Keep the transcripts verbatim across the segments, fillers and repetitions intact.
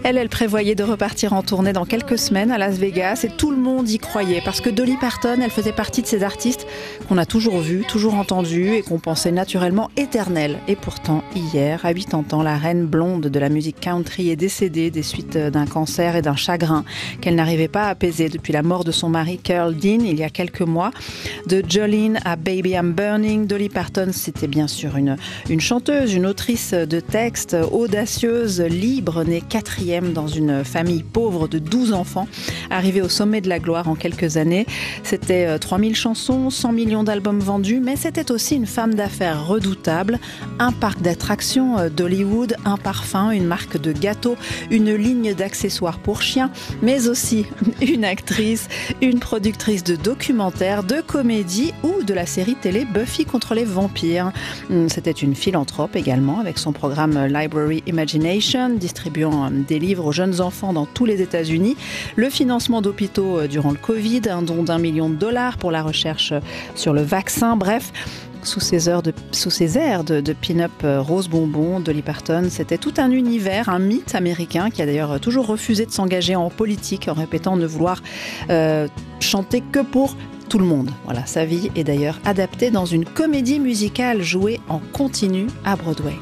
Elle, elle prévoyait de repartir en tournée dans quelques semaines à Las Vegas et tout le monde y croyait parce que Dolly Parton, elle faisait partie de ces artistes qu'on a toujours vus, toujours entendus et qu'on pensait naturellement éternels. Et pourtant, hier, à quatre-vingt-dix ans, la reine blonde de la musique country est décédée des suites d'un cancer et d'un chagrin qu'elle n'arrivait pas à apaiser depuis la mort de son mari Carl Dean il y a quelques mois. De Jolene à Baby I'm Burning, Dolly Parton, c'était bien sûr une, une chanteuse, une autrice de textes, audacieuse, libre, née quatrième dans une famille pauvre de douze enfants, arrivée au sommet de la gloire en quelques années. C'était trois mille chansons, cent millions d'albums vendus, mais c'était aussi une femme d'affaires redoutable, un parc d'attractions d'Hollywood, un parfum, une marque de gâteaux, une ligne d'accessoires pour chiens, mais aussi une actrice, une productrice de documentaires, de comédie ou de la série télé Buffy contre les vampires. C'était une philanthrope également avec son programme Library Imagination, distribuant des livres aux jeunes enfants dans tous les États-Unis, le financement d'hôpitaux durant le Covid, un don d'un million de dollars pour la recherche sur le vaccin, bref. Sous ses, heures de, sous ses airs de, de pin-up rose bonbon, Dolly Parton, c'était tout un univers, un mythe américain qui a d'ailleurs toujours refusé de s'engager en politique en répétant ne vouloir euh, chanter que pour tout le monde. Voilà, sa vie est d'ailleurs adaptée dans une comédie musicale jouée en continu à Broadway.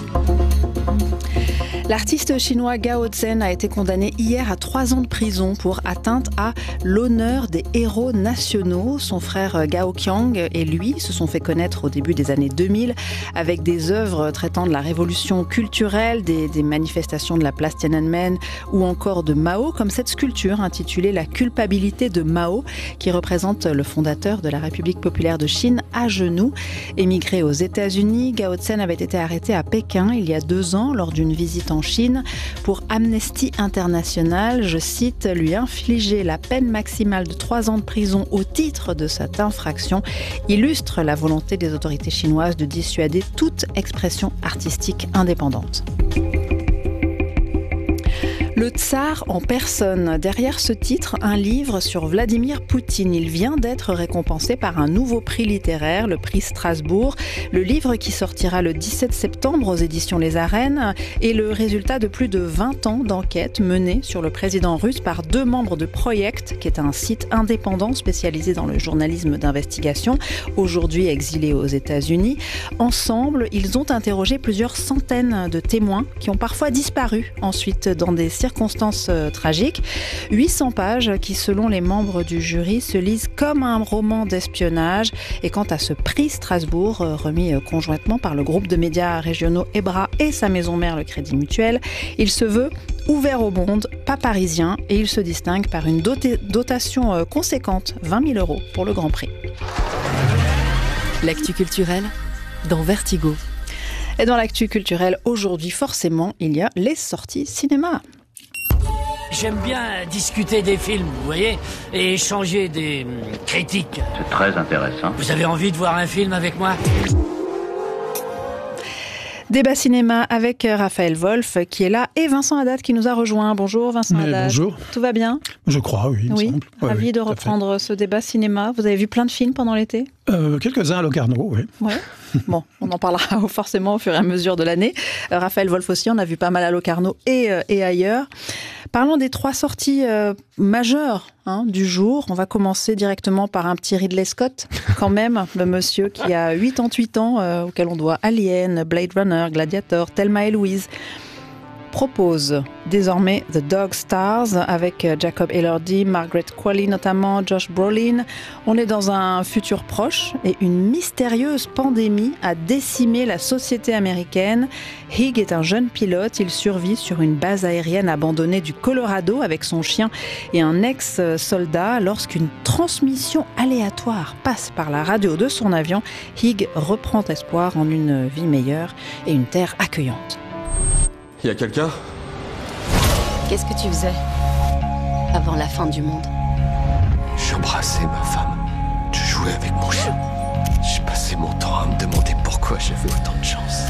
L'artiste chinois Gao Zhen a été condamné hier à trois ans de prison pour atteinte à l'honneur des héros nationaux. Son frère Gao Qiang et lui se sont fait connaître au début des années deux mille avec des œuvres traitant de la révolution culturelle, des, des manifestations de la place Tiananmen ou encore de Mao, comme cette sculpture intitulée La culpabilité de Mao, qui représente le fondateur de la République populaire de Chine à genoux. Émigré aux États-Unis, Gao Zhen avait été arrêté à Pékin il y a deux ans lors d'une visite en Chine pour Amnesty International, je cite, lui infliger la peine maximale de trois ans de prison au titre de cette infraction illustre la volonté des autorités chinoises de dissuader toute expression artistique indépendante. Le tsar en personne. Derrière ce titre, un livre sur Vladimir Poutine. Il vient d'être récompensé par un nouveau prix littéraire, le prix Strasbourg. Le livre qui sortira le dix-sept septembre aux éditions Les Arènes est le résultat de plus de vingt ans d'enquête menée sur le président russe par deux membres de Project, qui est un site indépendant spécialisé dans le journalisme d'investigation, aujourd'hui exilé aux États-Unis. Ensemble, ils ont interrogé plusieurs centaines de témoins qui ont parfois disparu ensuite dans des circonstances euh, tragiques. huit cents pages qui, selon les membres du jury, se lisent comme un roman d'espionnage. Et quant à ce prix Strasbourg, euh, remis euh, conjointement par le groupe de médias régionaux EBRA et sa maison mère, le Crédit Mutuel, il se veut ouvert au monde, pas parisien, et il se distingue par une doté- dotation euh, conséquente, vingt mille euros pour le Grand Prix. L'actu culturelle dans Vertigo. Et dans l'actu culturelle, aujourd'hui, forcément, il y a les sorties cinéma. J'aime bien discuter des films, vous voyez, et échanger des hum, critiques. C'est très intéressant. Vous avez envie de voir un film avec moi ? Débat cinéma avec Raphaël Wolf qui est là et Vincent Haddad qui nous a rejoint. Bonjour Vincent Mais Haddad. Bonjour. Tout va bien ? Je crois, oui. Il oui. me semble. Ouais, Ravi oui, de reprendre ce débat cinéma. Vous avez vu plein de films pendant l'été ? euh, Quelques-uns à Locarno, oui. Ouais. Bon, on en parlera forcément au fur et à mesure de l'année. Euh, Raphaël Wolf aussi, on a vu pas mal à Locarno et, euh, et ailleurs. Parlons des trois sorties euh, majeures hein, du jour. On va commencer directement par un petit Ridley Scott, quand même, le monsieur qui a quatre-vingt-huit ans, euh, auquel on doit Alien, Blade Runner, Gladiator, Thelma et Louise, propose désormais The Dog Stars avec Jacob Elordi, Margaret Qualley notamment, Josh Brolin. On est dans un futur proche et une mystérieuse pandémie a décimé la société américaine. Higg est un jeune pilote, il survit sur une base aérienne abandonnée du Colorado avec son chien et un ex-soldat. Lorsqu'une transmission aléatoire passe par la radio de son avion, Higg reprend espoir en une vie meilleure et une terre accueillante. Y a quelqu'un ? Qu'est-ce que tu faisais avant la fin du monde ? J'embrassais ma femme. Je jouais avec mon chien. J'ai passé mon temps à me demander pourquoi j'avais autant de chance.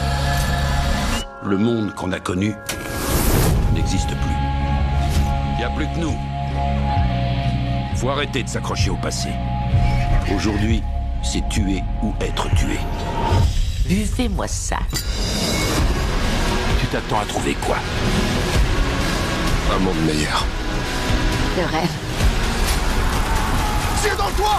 Le monde qu'on a connu n'existe plus. Il n'y a plus que nous. Faut arrêter de s'accrocher au passé. Aujourd'hui, c'est tuer ou être tué. Buvez-moi ça. Tu t'attends à trouver quoi ? Un monde meilleur. Le rêve. Tire dans le toit!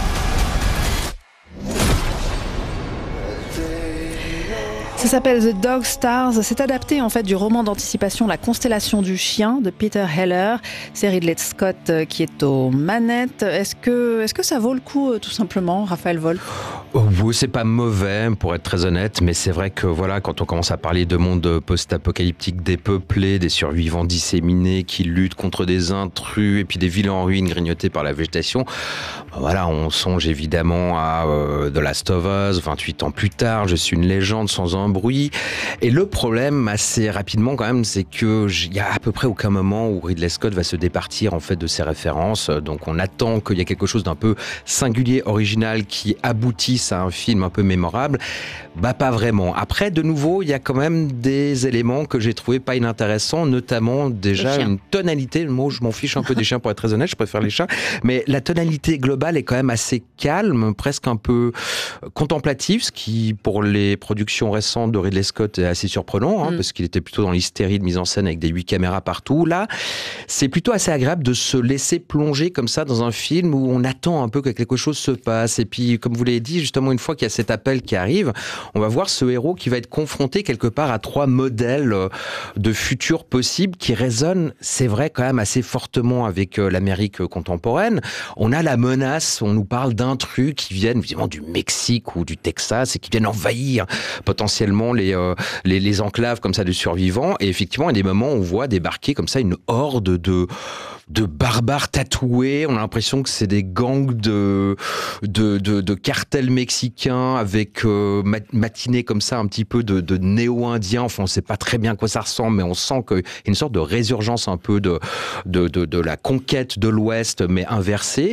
Ça s'appelle The Dog Stars. C'est adapté en fait du roman d'anticipation La Constellation du Chien de Peter Heller. C'est Ridley Scott qui est aux manettes. Est-ce que, est-ce que ça vaut le coup tout simplement, Raphaël Wolf? Oh, oui, c'est pas mauvais pour être très honnête, mais c'est vrai que voilà, quand on commence à parler de monde post-apocalyptique dépeuplé, des survivants disséminés qui luttent contre des intrus et puis des villes en ruine grignotées par la végétation, voilà, on songe évidemment à euh, The Last of Us, vingt-huit ans plus tard, Je suis une légende sans un bruit. Et le problème, assez rapidement quand même, c'est que il y a à peu près aucun moment où Ridley Scott va se départir en fait de ses références. Donc on attend qu'il y ait quelque chose d'un peu singulier, original, qui aboutisse à un film un peu mémorable. Bah pas vraiment. Après, de nouveau, il y a quand même des éléments que j'ai trouvé pas inintéressants, notamment déjà une tonalité. Moi, je m'en fiche un peu des chiens pour être très honnête, je préfère les chats. Mais la tonalité globale est quand même assez calme, presque un peu contemplative, ce qui, pour les productions récentes de Ridley Scott, est assez surprenant, hein, mm. parce qu'il était plutôt dans l'hystérie de mise en scène avec des huit caméras partout. Là, c'est plutôt assez agréable de se laisser plonger comme ça dans un film où on attend un peu que quelque chose se passe. Et puis, comme vous l'avez dit, justement, une fois qu'il y a cet appel qui arrive, on va voir ce héros qui va être confronté quelque part à trois modèles de futur possibles qui résonnent, c'est vrai, quand même assez fortement avec l'Amérique contemporaine. On a la menace, on nous parle d'intrus qui viennent évidemment du Mexique ou du Texas et qui viennent envahir potentiellement les, euh, les, les enclaves comme ça de survivants. Et effectivement, il y a des moments où on voit débarquer comme ça une horde de... de barbares tatoués. On a l'impression que c'est des gangs de de de, de cartels mexicains avec euh, matinés comme ça un petit peu de, de néo-indiens. Enfin, on sait pas très bien à quoi ça ressemble, mais on sent qu'il y a une sorte de résurgence un peu de de de, de la conquête de l'Ouest, mais inversée.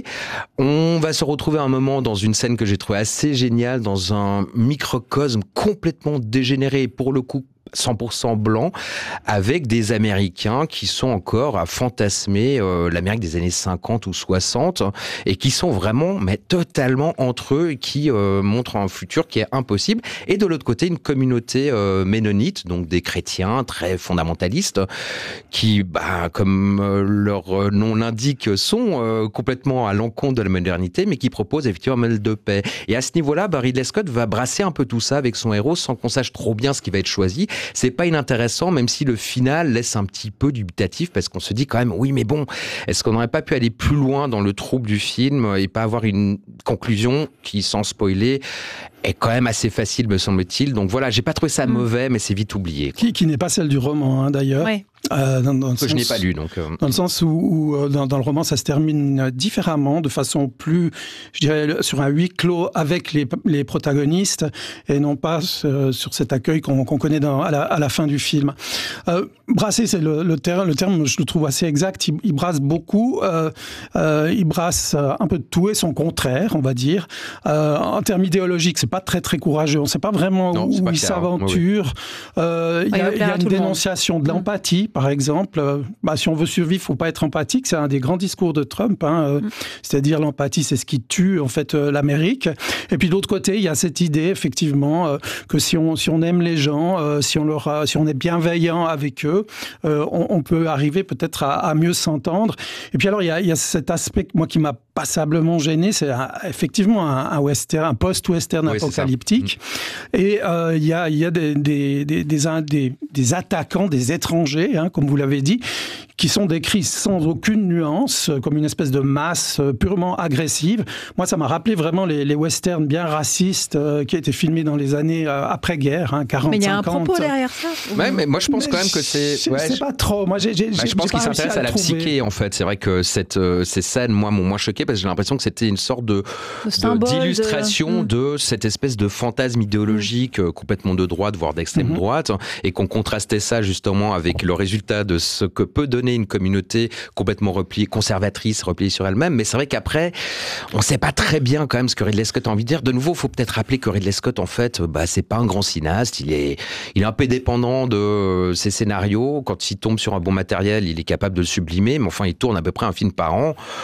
On va se retrouver à un moment dans une scène que j'ai trouvée assez géniale, dans un microcosme complètement dégénéré, pour le coup cent pour cent blanc, avec des Américains qui sont encore à fantasmer euh, l'Amérique des années cinquante ou soixante et qui sont vraiment mais totalement entre eux et qui euh, montrent un futur qui est impossible. Et de l'autre côté, une communauté euh, ménonite, donc des chrétiens très fondamentalistes qui, bah, comme euh, leur nom l'indique, sont euh, complètement à l'encontre de la modernité, mais qui proposent effectivement un modèle de paix. Et à ce niveau-là, bah, Ridley Scott va brasser un peu tout ça avec son héros sans qu'on sache trop bien ce qui va être choisi. C'est pas inintéressant, même si le final laisse un petit peu dubitatif, parce qu'on se dit quand même, oui, mais bon, est-ce qu'on n'aurait pas pu aller plus loin dans le trouble du film et pas avoir une conclusion qui, sans spoiler, est quand même assez facile, me semble-t-il. Donc voilà, j'ai pas trouvé ça mmh. mauvais, mais c'est vite oublié. Qui, qui n'est pas celle du roman, hein, d'ailleurs. Oui. Euh, dans, dans le que sens, je n'ai pas lu, donc. Euh... Dans le sens où, où dans, dans le roman, ça se termine différemment, de façon plus, je dirais, sur un huis clos avec les, les protagonistes, et non pas euh, sur cet accueil qu'on, qu'on connaît dans, à, la, à la fin du film. Euh, brasser, c'est le, le, terme, le terme, je le trouve assez exact. Il, il brasse beaucoup. Euh, euh, il brasse un peu de tout et son contraire, on va dire. Euh, en termes idéologiques, c'est pas très très courageux. On ne sait pas vraiment non, où, où il s'aventure. Oui. Euh, il y a, il y a une dénonciation de l'empathie. Par exemple, euh, bah, si on veut survivre, faut pas être empathique. C'est un des grands discours de Trump. Hein, euh, mm. C'est-à-dire l'empathie, c'est ce qui tue en fait euh, l'Amérique. Et puis de l'autre côté, il y a cette idée effectivement euh, que si on si on aime les gens, euh, si on leur a, si on est bienveillant avec eux, euh, on, on peut arriver peut-être à, à mieux s'entendre. Et puis alors il y a, il y a cet aspect moi qui m'a passablement gêné, c'est un, effectivement un, un western, un post-western oui, apocalyptique. Mm. Et euh, il y a il y a des des des, des, des, des attaquants, des étrangers, hein, comme vous l'avez dit, qui sont décrits sans aucune nuance, comme une espèce de masse purement agressive. Moi, ça m'a rappelé vraiment les, les westerns bien racistes euh, qui étaient filmés dans les années euh, après-guerre, hein, quarante, mais il y a cinquante. un propos derrière ça. Ouais, mais moi, je pense mais quand même que c'est... Je ouais, sais je... pas trop. Moi, j'ai, j'ai, bah, j'ai, je pense j'ai qu'il s'intéresse à, à la trouver. psyché, en fait. C'est vrai que cette, euh, ces scènes, moi, m'ont moins choqué parce que j'ai l'impression que c'était une sorte de, de d'illustration de... de cette espèce de fantasme idéologique mmh. complètement de droite, voire d'extrême mmh. droite, et qu'on contrastait ça justement avec le résultat de ce que peut donner une communauté complètement repliée, conservatrice, repliée sur elle-même. Mais c'est vrai qu'après, on ne sait pas très bien quand même ce que Ridley Scott a envie de dire. De nouveau, il faut peut-être rappeler que Ridley Scott, en fait, bah, c'est pas un grand cinéaste. Il est, il est un peu dépendant de ses scénarios. Quand il tombe sur un bon matériel, il est capable de le sublimer. Mais enfin, il tourne à peu près un film par an.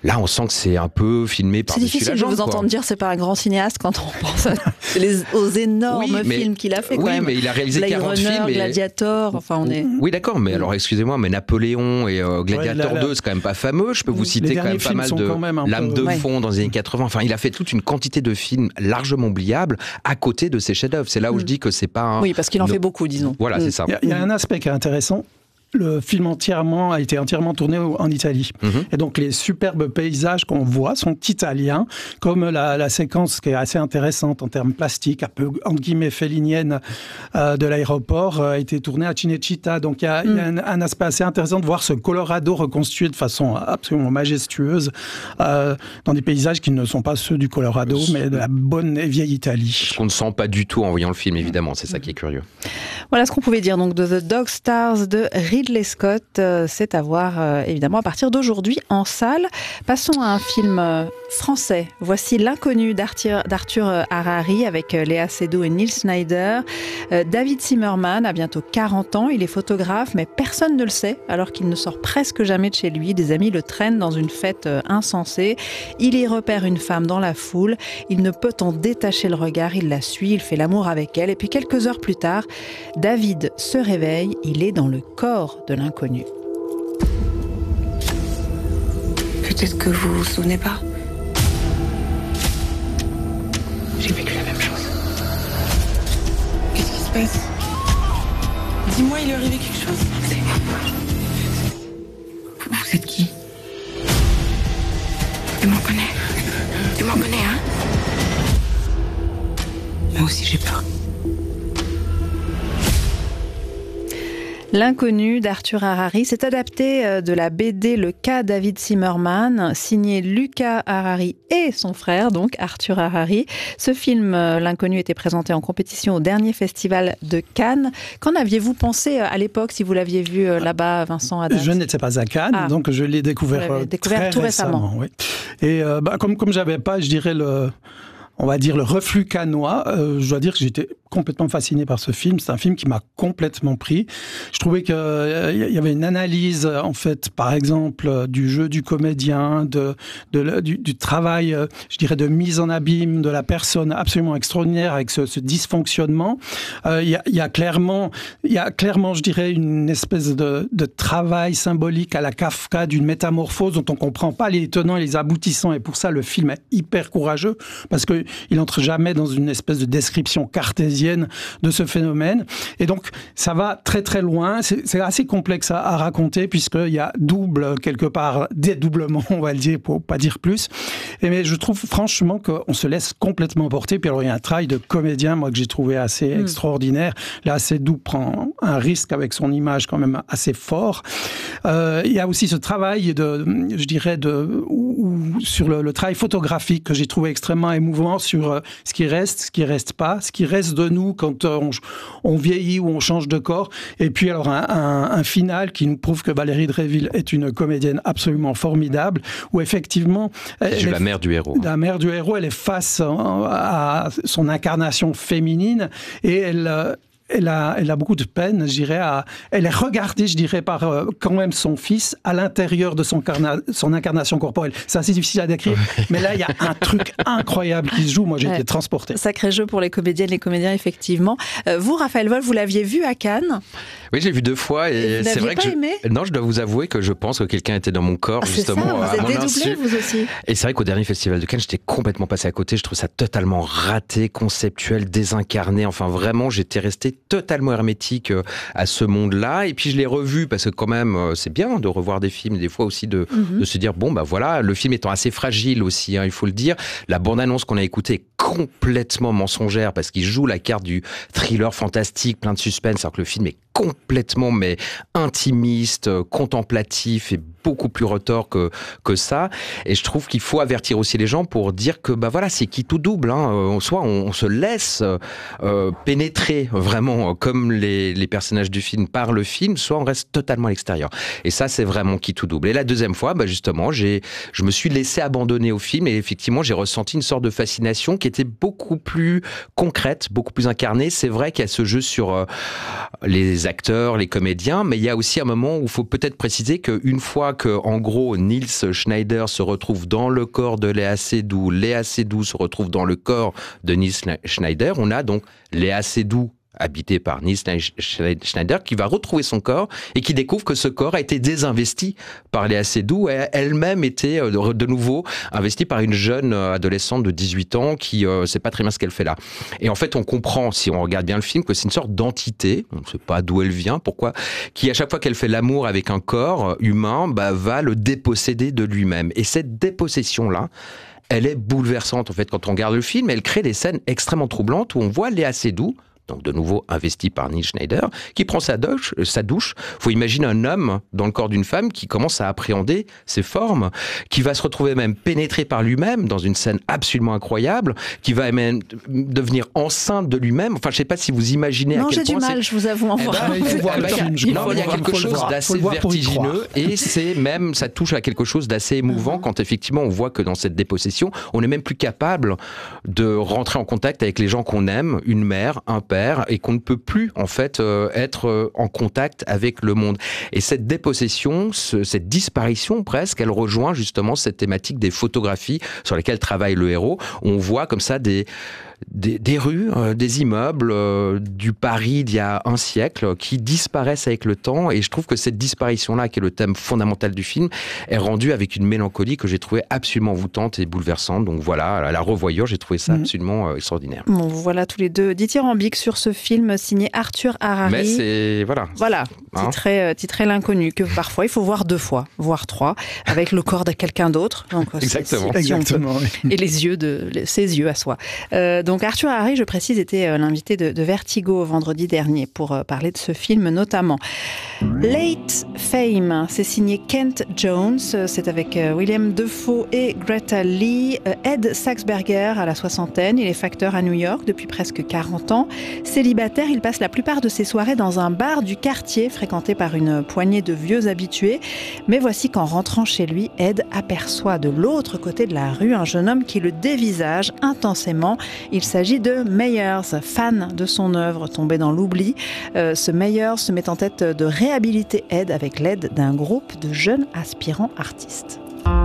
Là, on sent que c'est un peu filmé par. C'est difficile de vous quoi. entendre dire c'est pas un grand cinéaste quand on pense à les, aux énormes oui, mais, films qu'il a fait. Oui, quand même. mais il a réalisé Blade quarante Runner, films. Et... Gladiator, enfin on est. Oui, d'accord, mais alors excusez-moi, mais Napoléon et euh, Gladiator ouais, là, là... deux, c'est quand même pas fameux. Je peux vous citer quand même pas mal de L'âme de ouais. fond dans les années quatre-vingts. Enfin, il a fait toute une quantité de films largement oubliables à côté de ses chefs-d'œuvre. C'est là où mm. je dis que c'est pas. Un... Oui, parce qu'il en no... fait beaucoup, disons. Voilà, mm. c'est ça. Il y, y a un aspect qui est intéressant. Le film entièrement a été entièrement tourné en Italie. Mmh. Et donc les superbes paysages qu'on voit sont italiens, comme la, la séquence qui est assez intéressante en termes plastiques, un peu en guillemets félinienne euh, de l'aéroport, a été tournée à Cinecittà. Donc il y a, mmh. y a un, un aspect assez intéressant de voir ce Colorado reconstruit de façon absolument majestueuse euh, dans des paysages qui ne sont pas ceux du Colorado, mais de la bonne et vieille Italie. Ce qu'on ne sent pas du tout en voyant le film, évidemment. C'est ça qui est curieux. Voilà ce qu'on pouvait dire donc de The Dog Stars de Ridley Scott. Euh, c'est à voir euh, évidemment à partir d'aujourd'hui en salle. Passons à un film euh, français. Voici L'Inconnu d'Arthur, d'Arthur Harari avec euh, Léa Seydoux et Neil Snyder. Euh, David Zimmerman a bientôt quarante ans. Il est photographe, mais personne ne le sait alors qu'il ne sort presque jamais de chez lui. Des amis le traînent dans une fête euh, insensée. Il y repère une femme dans la foule. Il ne peut en détacher le regard. Il la suit, il fait l'amour avec elle. Et puis quelques heures plus tard, David se réveille, il est dans le corps de l'inconnu. Peut-être que vous vous souvenez pas. J'ai vécu la même chose. Qu'est-ce qui se passe? Dis-moi, il est arrivé quelque chose? Vous, vous êtes qui? Tu m'en connais? Tu m'en connais, hein? Moi aussi j'ai peur. L'inconnu d'Arthur Harari, c'est adapté de la B D Le cas David Zimmerman, signé Lucas Harari et son frère, donc Arthur Harari. Ce film, L'inconnu, était présenté en compétition au dernier festival de Cannes. Qu'en aviez-vous pensé à l'époque, si vous l'aviez vu là-bas, Vincent Haddad? Je n'étais pas à Cannes, ah. donc je l'ai découvert, découvert très tout récemment. récemment oui. Et euh, bah, comme, comme j'avais pas, je dirais, le... on va dire le reflux cannois, euh, je dois dire que j'étais complètement fasciné par ce film. C'est un film qui m'a complètement pris. Je trouvais qu'il euh, y avait une analyse, en fait, par exemple, du jeu du comédien, de, de, du, du travail, euh, je dirais, de mise en abîme de la personne absolument extraordinaire avec ce, ce dysfonctionnement. Il euh, y, y a clairement, il y a clairement, je dirais, une espèce de, de travail symbolique à la Kafka d'une métamorphose dont on comprend pas les tenants et les aboutissants. Et pour ça, le film est hyper courageux parce que il entre jamais dans une espèce de description cartésienne de ce phénomène. Et donc, ça va très très loin. C'est, c'est assez complexe à, à raconter puisqu'il y a double, quelque part, dédoublement, on va le dire, pour pas dire plus. Et mais je trouve franchement qu'on se laisse complètement porter. Puis alors, il y a un travail de comédien, moi, que j'ai trouvé assez mmh. extraordinaire. Là, Seydoux prend un risque avec son image quand même assez fort. Euh, il y a aussi ce travail de, je dirais, de, ou, ou, sur le, le travail photographique que j'ai trouvé extrêmement émouvant sur ce qui reste, ce qui reste pas, ce qui reste de nous quand on, on vieillit ou on change de corps. Et puis alors un, un, un final qui nous prouve que Valérie Dréville est une comédienne absolument formidable, où effectivement... Elle joue la mère du héros. La mère du héros, elle est face à son incarnation féminine et elle... Elle a, elle a beaucoup de peine, je dirais, à, elle est regardée, je dirais, par euh, quand même son fils à l'intérieur de son, carna, son incarnation corporelle. C'est assez difficile à décrire, mais là, il y a un truc incroyable qui se joue. Moi, j'ai ouais. été transporté. Sacré jeu pour les comédiennes et les comédiens, effectivement. Euh, vous, Raphaël Wolf, vous l'aviez vu à Cannes? Oui, j'ai vu deux fois. Et, et c'est vrai pas que aimé je... Non, je dois vous avouer que je pense que quelqu'un était dans mon corps, ah, justement. C'est ça, vous êtes dédoublé, vous aussi. Et c'est vrai qu'au dernier festival de Cannes, j'étais complètement passé à côté. Je trouve ça totalement raté, conceptuel, désincarné. Enfin, vraiment, j'étais resté totalement hermétique à ce monde-là. Et puis je l'ai revu parce que quand même, c'est bien de revoir des films, des fois aussi de, mm-hmm. de se dire, bon, bah voilà, le film étant assez fragile aussi, hein, il faut le dire. La bande-annonce qu'on a écoutée est complètement mensongère parce qu'il joue la carte du thriller fantastique, plein de suspense, alors que le film est complètement mais intimiste, contemplatif et beaucoup plus retors que que ça. Et je trouve qu'il faut avertir aussi les gens pour dire que bah voilà, c'est qui tout double. Hein. Soit on, on se laisse euh, pénétrer vraiment comme les les personnages du film par le film, soit on reste totalement à l'extérieur. Et ça, c'est vraiment qui tout double. Et la deuxième fois, bah justement, j'ai je me suis laissé abandonner au film et effectivement, j'ai ressenti une sorte de fascination qui était beaucoup plus concrète, beaucoup plus incarnée. C'est vrai qu'il y a ce jeu sur euh, les acteurs, les comédiens, mais il y a aussi un moment où il faut peut-être préciser qu'une fois que, en gros, Nils Schneider se retrouve dans le corps de Léa Seydoux, Léa Seydoux se retrouve dans le corps de Nils Schneider, on a donc Léa Seydoux habité par Nils Schneider, qui va retrouver son corps et qui découvre que ce corps a été désinvesti par Léa Seydoux et elle-même était de nouveau investie par une jeune adolescente de dix-huit ans qui ne sait pas très bien ce qu'elle fait là. Et en fait, on comprend, si on regarde bien le film, que c'est une sorte d'entité, on ne sait pas d'où elle vient, pourquoi, qui à chaque fois qu'elle fait l'amour avec un corps humain, bah, va le déposséder de lui-même. Et cette dépossession-là, elle est bouleversante en fait. Quand on regarde le film, elle crée des scènes extrêmement troublantes où on voit Léa Seydoux, donc de nouveau investi par Nils Schneider, qui prend sa douche. Sa douche. Faut imaginer un homme dans le corps d'une femme qui commence à appréhender ses formes, qui va se retrouver même pénétré par lui-même dans une scène absolument incroyable, qui va même devenir enceinte de lui-même. Enfin, je sais pas si vous imaginez non, à quel j'ai point du mal, c'est... je vous avoue en Eh ben, voir. il faut voir le film. Il Non, faut il y a le voir, quelque faut le chose voir. d'assez Faut le voir pour y vertigineux et c'est même, ça touche à quelque chose d'assez émouvant quand effectivement on voit que dans cette dépossession, on n'est même plus capable de rentrer en contact avec les gens qu'on aime, une mère, un père, et qu'on ne peut plus en fait euh, être euh, en contact avec le monde. Et cette dépossession, ce, cette disparition presque, elle rejoint justement cette thématique des photographies sur lesquelles travaille le héros. On voit comme ça des Des, des rues, euh, des immeubles euh, du Paris d'il y a un siècle qui disparaissent avec le temps et je trouve que cette disparition-là, qui est le thème fondamental du film, est rendue avec une mélancolie que j'ai trouvée absolument envoûtante et bouleversante. Donc voilà, à la revoyure, j'ai trouvé ça absolument euh, extraordinaire. Bon, voilà tous les deux dithyrambiques sur ce film signé Arthur Harari. Mais c'est... Voilà. Voilà, Hein titré, euh, titré L'Inconnu, que parfois il faut voir deux fois, voire trois, avec le corps de quelqu'un d'autre. Donc, Exactement. Si, si Exactement, peut, oui. et les yeux de, les, ses yeux à soi. Euh, donc Arthur Harari, je précise, était euh, l'invité de, de Vertigo vendredi dernier pour euh, parler de ce film notamment. Late Fame, c'est signé Kent Jones, c'est avec euh, William Dafoe et Greta Lee. Euh, Ed Saxberger à la soixantaine, il est facteur à New York depuis presque quarante ans. Célibataire, il passe la plupart de ses soirées dans un bar du quartier fréquenté par une poignée de vieux habitués. Mais voici qu'en rentrant chez lui, Ed aperçoit de l'autre côté de la rue un jeune homme qui le dévisage intensément. Il s'agit de Meyers, fan de son œuvre, tombé dans l'oubli. Euh, ce Meyers se met en tête de réhabiliter Ed avec l'aide d'un groupe de jeunes aspirants artistes.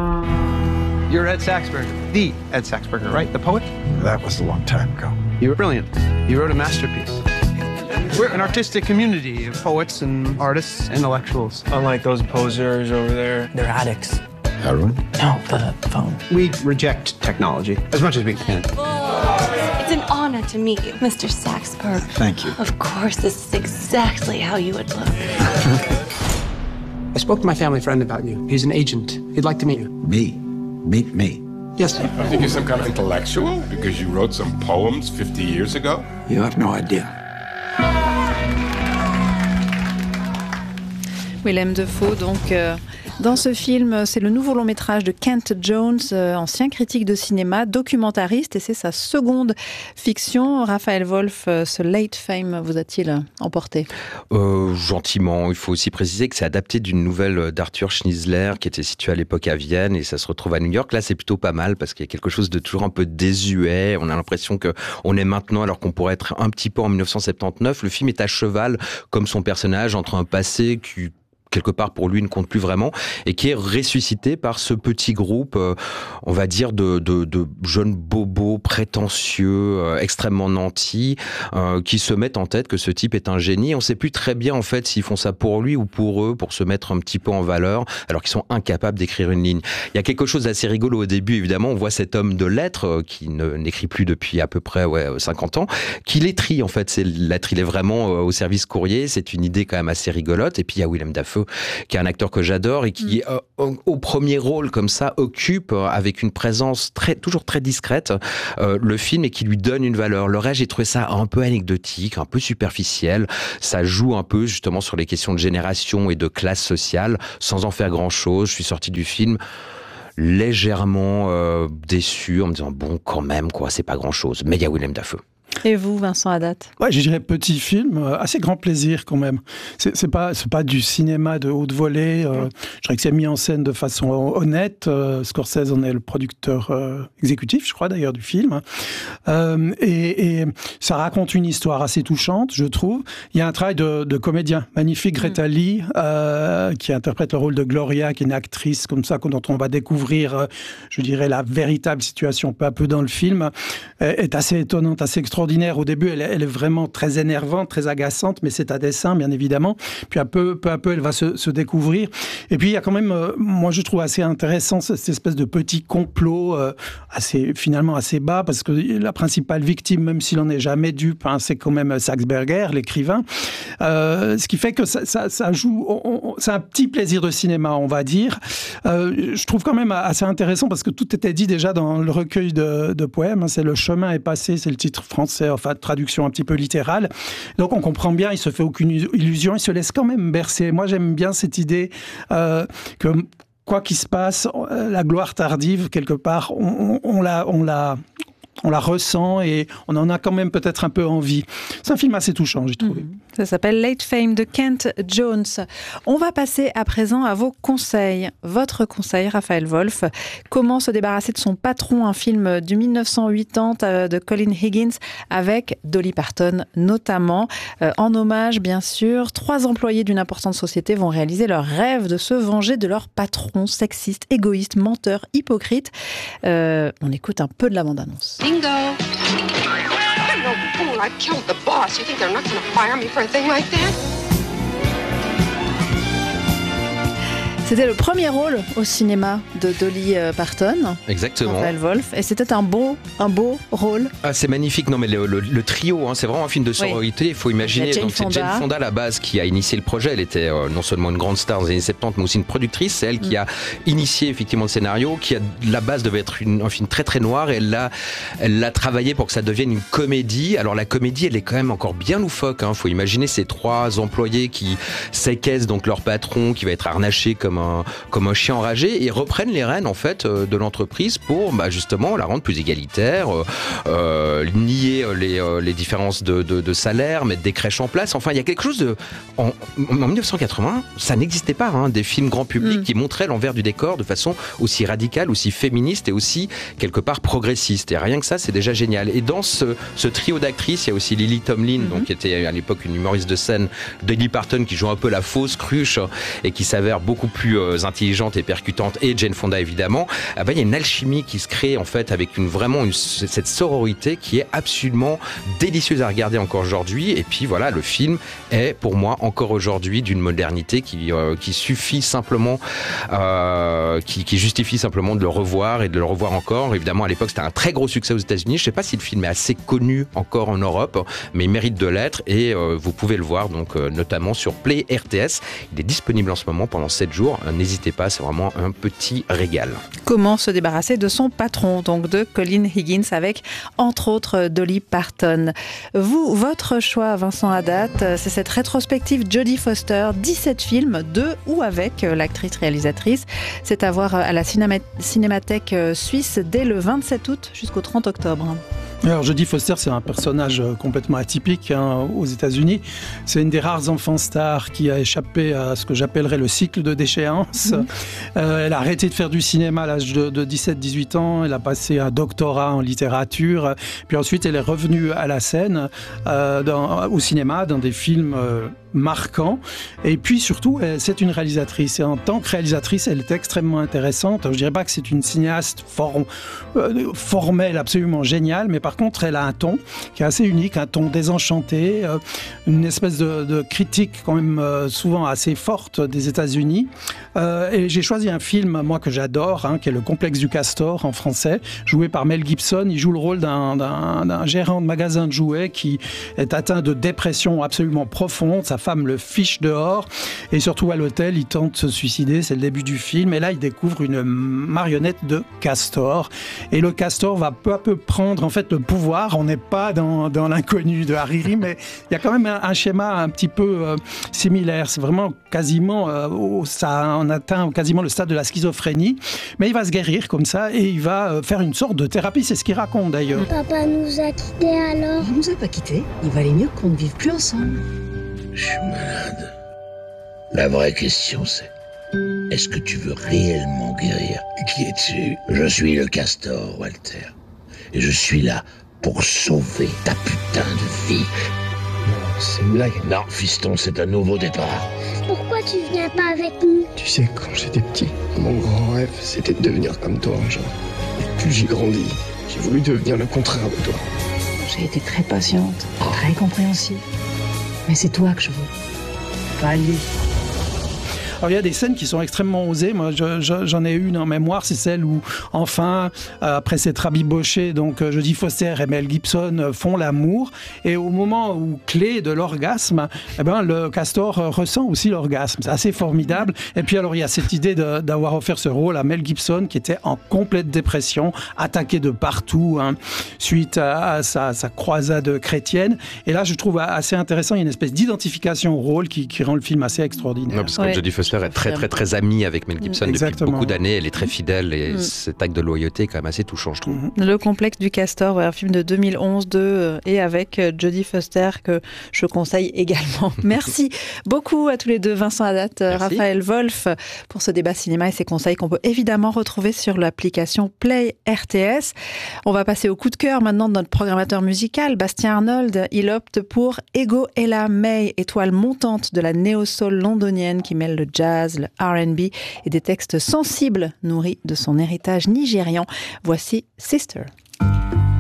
You're Ed Saxberger, the Ed Saxberger, right? The poet? That was a long time ago. You were brilliant. You wrote a masterpiece. We're an artistic community of poets and artists, intellectuals. Unlike those posers over there, they're addicts. Heroin? No, the phone. We reject technology as much as we can. It's an honor to meet you, Mister Saxberg. Thank you. Of course, this is exactly how you would look. I spoke to my family friend about you. He's an agent. He'd like to meet you. Me? Meet me? Yes. I think you're some kind of intellectual because you wrote some poems fifty years ago. You have no idea. Willem Dafoe, donc, euh, dans ce film, c'est le nouveau long métrage de Kent Jones, euh, ancien critique de cinéma, documentariste, et c'est sa seconde fiction. Raphaël Wolf, euh, ce Late Fame vous a-t-il emporté ? euh, Gentiment. Il faut aussi préciser que c'est adapté d'une nouvelle d'Arthur Schnitzler qui était située à l'époque à Vienne et ça se retrouve à New York. Là, c'est plutôt pas mal parce qu'il y a quelque chose de toujours un peu désuet. On a l'impression que on est maintenant alors qu'on pourrait être un petit peu en dix-neuf cent soixante-dix-neuf. Le film est à cheval, comme son personnage, entre un passé qui... quelque part pour lui ne compte plus vraiment et qui est ressuscité par ce petit groupe euh, on va dire de, de, de jeunes bobos prétentieux euh, extrêmement nantis euh, qui se mettent en tête que ce type est un génie. On sait plus très bien en fait s'ils font ça pour lui ou pour eux, pour se mettre un petit peu en valeur alors qu'ils sont incapables d'écrire une ligne. Il y a quelque chose d'assez rigolo au début, évidemment. On voit cet homme de lettres euh, qui ne, n'écrit plus depuis à peu près ouais, cinquante ans, qui l'étrie en fait. C'est lettres, il est vraiment euh, au service courrier. C'est une idée quand même assez rigolote. Et puis il y a Willem Dafoe qui est un acteur que j'adore et qui, euh, au, au premier rôle comme ça, occupe euh, avec une présence très, toujours très discrète euh, le film et qui lui donne une valeur. Le reste, j'ai trouvé ça un peu anecdotique, un peu superficiel. Ça joue un peu justement sur les questions de génération et de classe sociale, sans en faire grand-chose. Je suis sorti du film légèrement euh, déçu en me disant bon, quand même, quoi, c'est pas grand-chose. Mais il y a Willem Dafoe. Et vous, Vincent Haddad? Ouais, je dirais petit film, euh, assez grand plaisir quand même. C'est, c'est pas, c'est pas du cinéma de haute volée. Euh, je dirais que c'est mis en scène de façon honnête. Euh, Scorsese en est le producteur euh, exécutif, je crois d'ailleurs, du film. Euh, et, et ça raconte une histoire assez touchante, je trouve. Il y a un travail de, de comédien magnifique, Greta Lee, euh, qui interprète le rôle de Gloria, qui est une actrice comme ça, dont on va découvrir, euh, je dirais, la véritable situation peu à peu dans le film, euh, est assez étonnante, assez extraordinaire. Au début, elle, elle est vraiment très énervante, très agaçante, mais c'est à dessein, bien évidemment. Puis un peu, peu à peu, elle va se, se découvrir. Et puis, il y a quand même, euh, moi, je trouve assez intéressant cette espèce de petit complot, euh, assez, finalement assez bas, parce que la principale victime, même s'il n'en est jamais dupe, hein, c'est quand même Saxberger, l'écrivain. Euh, ce qui fait que ça, ça, ça joue... On, on, c'est un petit plaisir de cinéma, on va dire. Euh, je trouve quand même assez intéressant, parce que tout était dit déjà dans le recueil de, de poèmes. Hein, c'est Le chemin est passé, c'est le titre français, enfin, traduction un petit peu littérale. Donc on comprend bien, il se fait aucune illusion, il se laisse quand même bercer. Moi, j'aime bien cette idée euh, que quoi qu'il se passe, la gloire tardive, quelque part, on, on, on la... On la on la ressent et on en a quand même peut-être un peu envie. C'est un film assez touchant, j'ai trouvé. Mmh. Ça s'appelle Late Fame de Kent Jones. On va passer à présent à vos conseils. Votre conseil, Raphaël Wolf. Comment se débarrasser de son patron, un film du mille neuf cent quatre-vingt de Colin Higgins avec Dolly Parton notamment. Euh, en hommage, bien sûr, trois employés d'une importante société vont réaliser leur rêve de se venger de leur patron sexiste, égoïste, menteur, hypocrite. Euh, on écoute un peu de la bande-annonce. Bingo! I'm no fool. I killed the boss. You think they're not going to fire me for a thing like that? C'était le premier rôle au cinéma de Dolly Parton. Exactement. Raphaël Wolf. Et c'était un beau, un beau rôle. Ah, c'est magnifique. Non, mais le, le, le trio, hein, c'est vraiment un film de sororité. Il oui. faut imaginer. Donc, c'est Jane Fonda à la base qui a initié le projet. Elle était euh, non seulement une grande star des années soixante-dix, mais aussi une productrice. C'est elle mm. qui a initié effectivement le scénario, qui a la base devait être une, un film très très noir. Et elle l'a, elle l'a travaillé pour que ça devienne une comédie. Alors la comédie, elle est quand même encore bien loufoque. Il hein. faut imaginer ces trois employés qui séquestrent donc leur patron, qui va être harnaché comme Un, comme un chien enragé et reprennent les rênes en fait de l'entreprise pour bah, justement la rendre plus égalitaire, euh, euh, nier les, euh, les différences de, de, de salaire, mettre des crèches en place. Enfin, il y a quelque chose de en, en dix-neuf cent quatre-vingts, ça n'existait pas, hein, des films grand public mmh. qui montraient l'envers du décor de façon aussi radicale, aussi féministe et aussi quelque part progressiste. Et rien que ça, c'est déjà génial. Et dans ce, ce trio d'actrices, il y a aussi Lily Tomlin, mmh. donc qui était à l'époque une humoriste de scène, Dolly Parton qui joue un peu la fausse cruche et qui s'avère beaucoup plus euh, intelligente et percutante, et Jane Fonda évidemment. Ah ben, il y a une alchimie qui se crée en fait avec une vraiment une, cette sororité qui est absolument délicieuse à regarder encore aujourd'hui. Et puis voilà, le film est pour moi encore aujourd'hui d'une modernité qui euh, qui suffit simplement, euh, qui, qui justifie simplement de le revoir et de le revoir encore. Évidemment, à l'époque, c'était un très gros succès aux États-Unis. Je sais pas si le film est assez connu encore en Europe, mais il mérite de l'être et euh, vous pouvez le voir donc euh, notamment sur Play R T S. Il est disponible en ce moment pendant sept jours. Euh, N'hésitez pas, c'est vraiment un petit régal. Comment se débarrasser de son patron, donc de Colin Higgins, avec entre autres Dolly Parton. Vous, votre choix, Vincent Haddad, c'est cette rétrospective Jodie Foster, dix-sept films de ou avec l'actrice réalisatrice. C'est à voir à la cinéma- Cinémathèque suisse dès le vingt-sept août jusqu'au trente octobre. Alors, Jodie Foster, c'est un personnage complètement atypique hein, aux États-Unis. C'est une des rares enfants stars qui a échappé à ce que j'appellerais le cycle de déchéance. Mmh. Euh, elle a arrêté de faire du cinéma à l'âge de, de dix-sept dix-huit ans. Elle a passé un doctorat en littérature. Puis ensuite, elle est revenue à la scène, euh, dans, au cinéma, dans des films euh, marquants. Et puis surtout, elle, c'est une réalisatrice. Et en tant que réalisatrice, elle est extrêmement intéressante. Je dirais pas que c'est une cinéaste form, euh, formelle, absolument géniale, mais par contre, elle a un ton qui est assez unique, un ton désenchanté, euh, une espèce de, de critique quand même euh, souvent assez forte des États-Unis. Euh, et j'ai choisi un film, moi, que j'adore, hein, qui est Le Complexe du Castor en français, joué par Mel Gibson. Il joue le rôle d'un, d'un, d'un gérant de magasin de jouets qui est atteint de dépression absolument profonde. Sa femme le fiche dehors. Et surtout à l'hôtel, il tente de se suicider. C'est le début du film. Et là, il découvre une marionnette de Castor. Et le Castor va peu à peu prendre en fait le pouvoir. On n'est pas dans, dans l'inconnu de Hariri, mais il y a quand même un, un schéma un petit peu euh, similaire. C'est vraiment quasiment, euh, oh, ça en atteint quasiment le stade de la schizophrénie. Mais il va se guérir comme ça et il va euh, faire une sorte de thérapie. C'est ce qu'il raconte d'ailleurs. Papa nous a quittés alors. Il nous a pas quittés. Il valait mieux qu'on ne vive plus ensemble. Je suis malade. La vraie question c'est, est-ce que tu veux réellement guérir? Qui es-tu? Je suis le Castor, Walter. Et je suis là pour sauver ta putain de vie. Non, c'est une blague. Non, fiston, c'est un nouveau départ. Pourquoi tu viens pas avec nous? Tu sais, quand j'étais petit, mon grand rêve, c'était de devenir comme toi un jour. Et plus j'ai grandi, j'ai voulu devenir le contraire de toi. J'ai été très patiente, très compréhensive. Mais c'est toi que je veux. Pas lui. Alors il y a des scènes qui sont extrêmement osées. Moi, je, je, j'en ai une en mémoire, c'est celle où, enfin, euh, après s'être rabiboché, donc euh, Jodie Foster et Mel Gibson euh, font l'amour, et au moment où clé de l'orgasme, eh ben le Castor euh, ressent aussi l'orgasme. C'est assez formidable. Et puis alors il y a cette idée de, d'avoir offert ce rôle à Mel Gibson, qui était en complète dépression, attaqué de partout, hein, suite à, à sa, sa croisade chrétienne. Et là, je trouve assez intéressant. Il y a une espèce d'identification au rôle qui, qui rend le film assez extraordinaire. Non, parce que Ouais. Jodie Foster est très très très amie avec Mel Gibson Exactement. depuis beaucoup d'années. Elle est très fidèle et Mm. cet acte de loyauté est quand même assez touchant, je trouve. Le complexe du Castor, ouais, un film de deux mille onze de, euh, et avec euh, Jodie Foster que je conseille également. Merci beaucoup à tous les deux, Vincent Haddad, euh, Raphaël Wolf, pour ce débat cinéma et ces conseils qu'on peut évidemment retrouver sur l'application Play R T S. On va passer au coup de cœur maintenant de notre programmateur musical, Bastien Arnold. Il opte pour Ego Ella May, étoile montante de la néo-soul londonienne qui mêle le jazz, le R and B et des textes sensibles nourris de son héritage nigérian. Voici Sister.